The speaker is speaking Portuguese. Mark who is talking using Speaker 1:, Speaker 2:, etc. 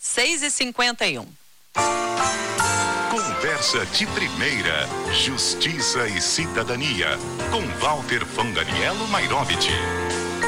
Speaker 1: 6h51.
Speaker 2: Conversa de primeira, Justiça e Cidadania, com Walter Fonganiello Mairovich.